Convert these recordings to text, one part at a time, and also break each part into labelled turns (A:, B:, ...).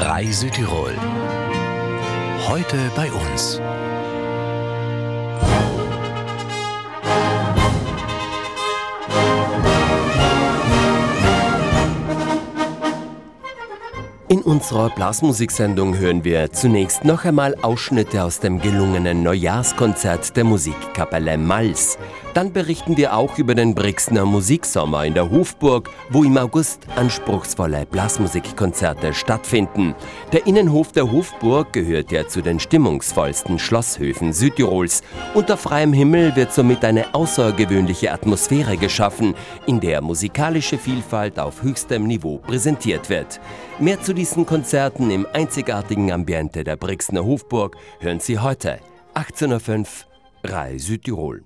A: RAI Südtirol. Heute bei uns.
B: In unserer Blasmusiksendung hören wir zunächst noch einmal Ausschnitte aus dem gelungenen Neujahrskonzert der Musikkapelle Mals. Dann berichten wir auch über den Brixner Musiksommer in der Hofburg, wo im August anspruchsvolle Blasmusikkonzerte stattfinden. Der Innenhof der Hofburg gehört ja zu den stimmungsvollsten Schlosshöfen Südtirols. Unter freiem Himmel wird somit eine außergewöhnliche Atmosphäre geschaffen, in der musikalische Vielfalt auf höchstem Niveau präsentiert wird. Mehr zu diesen Konzerten im einzigartigen Ambiente der Brixner Hofburg hören Sie heute, 18:05 Uhr, RAI Südtirol.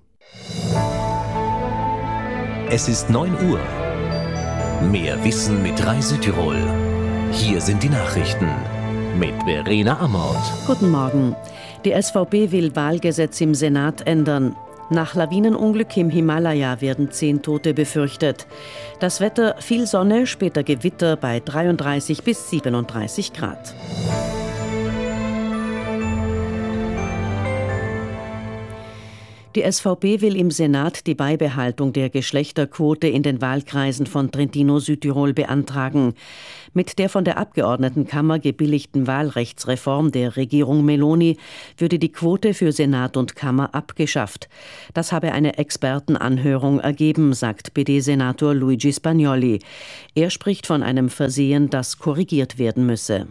A: Es ist 9 Uhr. Mehr Wissen mit RAI Südtirol. Hier sind die Nachrichten mit Verena Amort.
C: Guten Morgen. Die SVP will Wahlgesetz im Senat ändern. Nach Lawinenunglück im Himalaya werden 10 Tote befürchtet. Das Wetter: viel Sonne, später Gewitter bei 33 bis 37 Grad. Die SVP will im Senat die Beibehaltung der Geschlechterquote in den Wahlkreisen von Trentino-Südtirol beantragen. Mit der von der Abgeordnetenkammer gebilligten Wahlrechtsreform der Regierung Meloni würde die Quote für Senat und Kammer abgeschafft. Das habe eine Expertenanhörung ergeben, sagt PD-Senator Luigi Spagnoli. Er spricht von einem Versehen, das korrigiert werden müsse.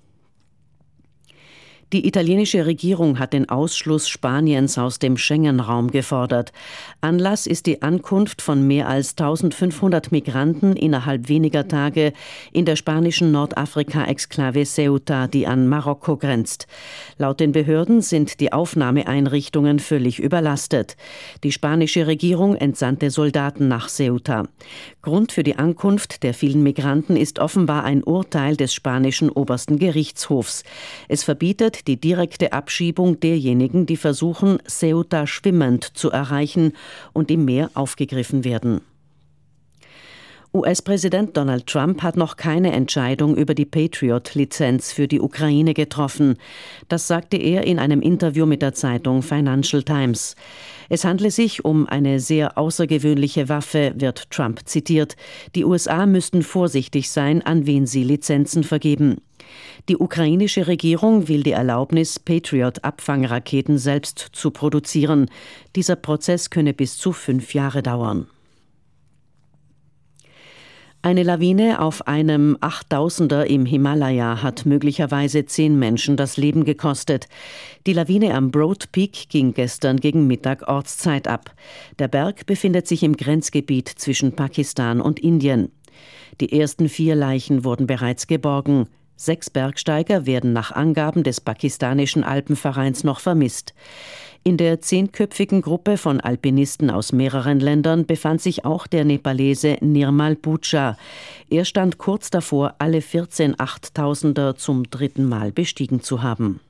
C: Die italienische Regierung hat den Ausschluss Spaniens aus dem Schengen-Raum gefordert. Anlass ist die Ankunft von mehr als 1500 Migranten innerhalb weniger Tage in der spanischen Nordafrika-Exklave Ceuta, die an Marokko grenzt. Laut den Behörden sind die Aufnahmeeinrichtungen völlig überlastet. Die spanische Regierung entsandte Soldaten nach Ceuta. Grund für die Ankunft der vielen Migranten ist offenbar ein Urteil des spanischen obersten Gerichtshofs. Es verbietet die direkte Abschiebung derjenigen, die versuchen, Ceuta schwimmend zu erreichen und im Meer aufgegriffen werden. US-Präsident Donald Trump hat noch keine Entscheidung über die Patriot-Lizenz für die Ukraine getroffen. Das sagte er in einem Interview mit der Zeitung Financial Times. Es handle sich um eine sehr außergewöhnliche Waffe, wird Trump zitiert. Die USA müssten vorsichtig sein, an wen sie Lizenzen vergeben. Die ukrainische Regierung will die Erlaubnis, Patriot-Abfangraketen selbst zu produzieren. Dieser Prozess könne bis zu 5 Jahre dauern. Eine Lawine auf einem 8000er im Himalaya hat möglicherweise 10 Menschen das Leben gekostet. Die Lawine am Broad Peak ging gestern gegen Mittag Ortszeit ab. Der Berg befindet sich im Grenzgebiet zwischen Pakistan und Indien. Die ersten 4 Leichen wurden bereits geborgen. 6 Bergsteiger werden nach Angaben des pakistanischen Alpenvereins noch vermisst. In der 10-köpfigen Gruppe von Alpinisten aus mehreren Ländern befand sich auch der Nepalese Nirmal Bhutra. Er stand kurz davor, alle 14 8000er zum 3. Mal bestiegen zu haben.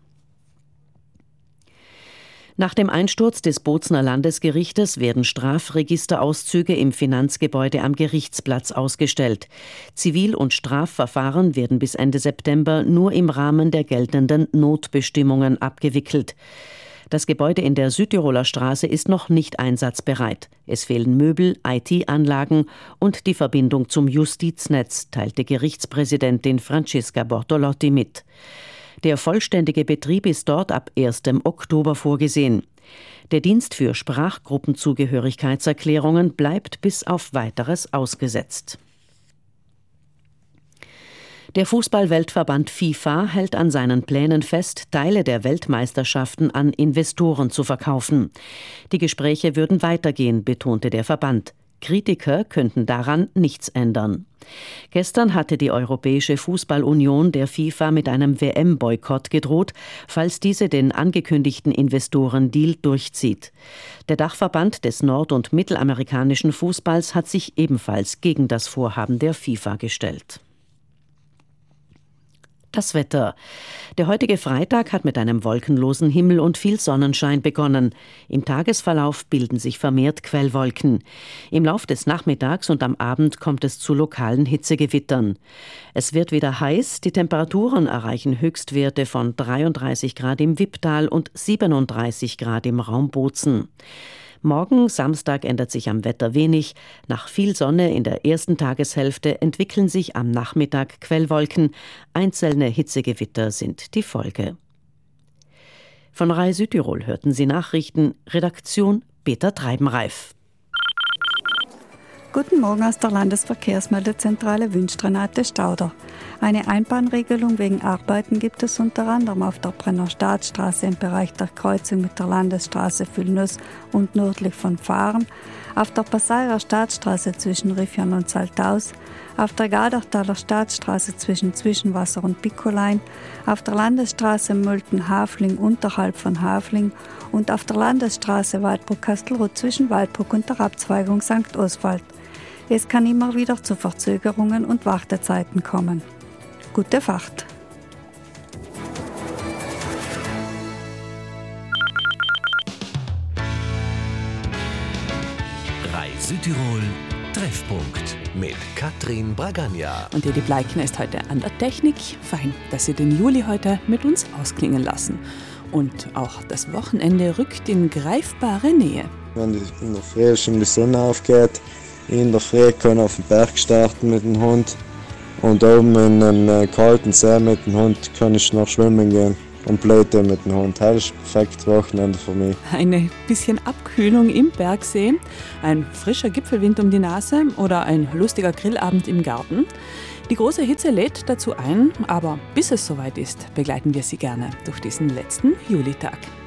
C: Nach dem Einsturz des Bozner Landesgerichtes werden Strafregisterauszüge im Finanzgebäude am Gerichtsplatz ausgestellt. Zivil- und Strafverfahren werden bis Ende September nur im Rahmen der geltenden Notbestimmungen abgewickelt. Das Gebäude in der Südtiroler Straße ist noch nicht einsatzbereit. Es fehlen Möbel, IT-Anlagen und die Verbindung zum Justiznetz, teilte Gerichtspräsidentin Francisca Bortolotti mit. Der vollständige Betrieb ist dort ab 1. Oktober vorgesehen. Der Dienst für Sprachgruppenzugehörigkeitserklärungen bleibt bis auf Weiteres ausgesetzt. Der Fußball-Weltverband FIFA hält an seinen Plänen fest, Teile der Weltmeisterschaften an Investoren zu verkaufen. Die Gespräche würden weitergehen, betonte der Verband. Kritiker könnten daran nichts ändern. Gestern hatte die Europäische Fußballunion der FIFA mit einem WM-Boykott gedroht, falls diese den angekündigten Investoren-Deal durchzieht. Der Dachverband des nord- und mittelamerikanischen Fußballs hat sich ebenfalls gegen das Vorhaben der FIFA gestellt. Das Wetter. Der heutige Freitag hat mit einem wolkenlosen Himmel und viel Sonnenschein begonnen. Im Tagesverlauf bilden sich vermehrt Quellwolken. Im Lauf des Nachmittags und am Abend kommt es zu lokalen Hitzegewittern. Es wird wieder heiß, die Temperaturen erreichen Höchstwerte von 33 Grad im Wipptal und 37 Grad im Raum Bozen. Morgen, Samstag, ändert sich am Wetter wenig. Nach viel Sonne in der ersten Tageshälfte entwickeln sich am Nachmittag Quellwolken. Einzelne Hitzegewitter sind die Folge. Von Rai Südtirol hörten Sie Nachrichten. Redaktion Peter Treibenreif.
D: Guten Morgen aus der Landesverkehrsmeldezentrale wünscht Renate Stauder. Eine Einbahnregelung wegen Arbeiten gibt es unter anderem auf der Brenner Staatsstraße im Bereich der Kreuzung mit der Landesstraße Villnös und nördlich von Fahren, auf der Passaier Staatsstraße zwischen Riffian und Saltaus, auf der Gardertaler Staatsstraße zwischen Zwischenwasser und Picolein, auf der Landesstraße Mölten-Hafling unterhalb von Hafling und auf der Landesstraße Waldburg-Kastelruth zwischen Waldburg und der Abzweigung St. Oswald. Es kann immer wieder zu Verzögerungen und Wartezeiten kommen. Gute Fahrt!
A: Rai Südtirol Treffpunkt mit Katrin Bragagna.
E: Und Edi Bleikner ist heute an der Technik. Fein, dass Sie den Juli heute mit uns ausklingen lassen. Und auch das Wochenende rückt in greifbare Nähe.
F: Wenn in der Früh schon die Sonne aufgeht, in der Früh kann ich auf den Berg starten mit dem Hund und oben in einen kalten See mit dem Hund kann ich noch schwimmen gehen und Blöde mit dem Hund. Das ist ein perfektes Wochenende für mich.
E: Eine bisschen Abkühlung im Bergsee, ein frischer Gipfelwind um die Nase oder ein lustiger Grillabend im Garten. Die große Hitze lädt dazu ein, aber bis es soweit ist, begleiten wir Sie gerne durch diesen letzten Julitag.